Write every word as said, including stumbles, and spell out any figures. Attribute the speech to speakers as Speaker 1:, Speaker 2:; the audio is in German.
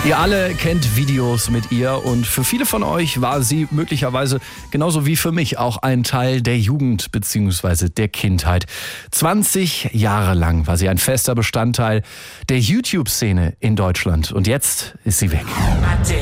Speaker 1: Ihr alle kennt Videos mit ihr und für viele von euch war sie möglicherweise genauso wie für mich auch ein Teil der Jugend bzw. der Kindheit. zwanzig Jahre lang war sie ein fester Bestandteil der YouTube-Szene in Deutschland und jetzt ist sie weg.